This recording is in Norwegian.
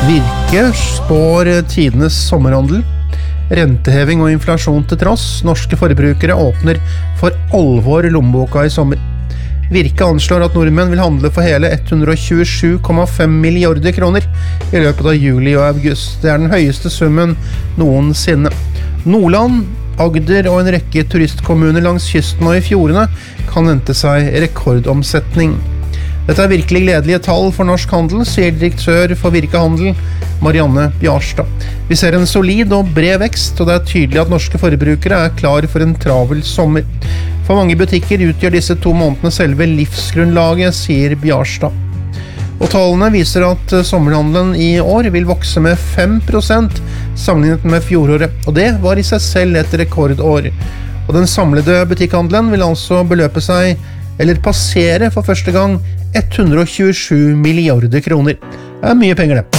Virke spår tidenes sommerhandel. Renteheving og inflasjon til tross, norske forbrukere åpner for alvor lommeboka i sommer. Virke anslår at nordmenn vil handle for hele 127,5 milliarder kroner i løpet av juli og august. Det er den høyeste summen noensinne. Nordland, Agder og en rekke turistkommuner langs kysten og i fjordene kan vente seg rekordomsetning. Dette er virkelig gledelige tall for norsk handel, sier direktør for Virke Handel, Marianne Bjarstad. Vi ser en solid og bred vekst, og det er tydelig at norske forbrukere er klar for en travel sommer. For mange butikker utgjør disse 2 månedene selve livsgrunnlaget, sier Bjarstad. Og tallene viser at sommerhandelen i år vil vokse med 5% sammenlignet med fjoråret, og det var i seg selv et rekordår. Og den samlede butikkhandelen vil altså beløpe seg, eller passere for første gang, 127 milliarder kroner. Det er mye penger det.